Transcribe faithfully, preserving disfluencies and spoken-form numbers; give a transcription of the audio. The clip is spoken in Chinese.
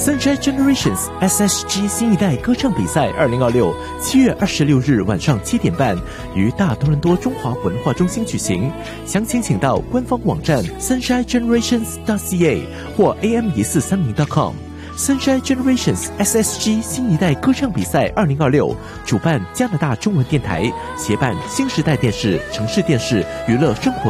Sunshine Generations S S G 新一代歌唱比赛二零二六七月二十六日晚上七点半于大多伦多中华文化中心举行，详情请到官方网站 sunshine generations dot c a 或 a m 一四三零 dot com。Sunshine Generations S S G 新一代歌唱比赛二零二六主办加拿大中文电台，协办新时代电视、城市电视、娱乐生活